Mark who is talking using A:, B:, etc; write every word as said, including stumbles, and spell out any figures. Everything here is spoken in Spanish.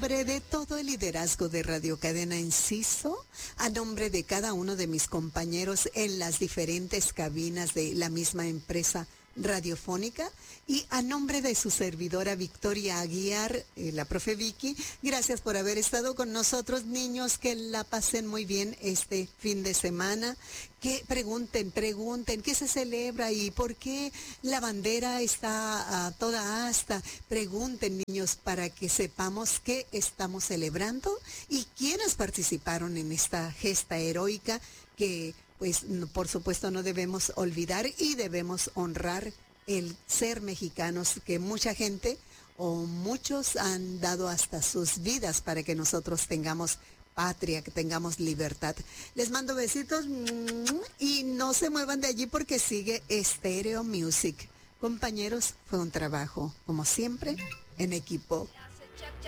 A: nombre de todo el liderazgo de Radio Cadena Enciso, a nombre de cada uno de mis compañeros en las diferentes cabinas de la misma empresa radiofónica y a nombre de su servidora Victoria Aguiar, eh, la profe Vicky, gracias por haber estado con nosotros, niños, que la pasen muy bien este fin de semana, que pregunten, pregunten qué se celebra y por qué la bandera está uh, toda asta, pregunten, niños, para que sepamos qué estamos celebrando y quiénes participaron en esta gesta heroica que pues por supuesto no debemos olvidar y debemos honrar el ser mexicanos, que mucha gente o muchos han dado hasta sus vidas para que nosotros tengamos patria, que tengamos libertad. Les mando besitos y no se muevan de allí porque sigue Stereo Music. Compañeros, fue un trabajo, como siempre, en equipo.